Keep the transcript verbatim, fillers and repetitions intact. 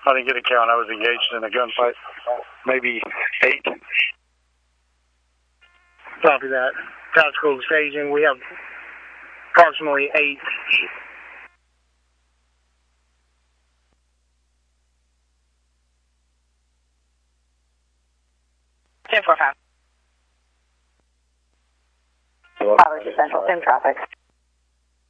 I didn't get a count. I was engaged in a gunfight. Maybe eight. Copy that. Tactical staging. We have approximately eight. ten four five. Power to Central, same traffic.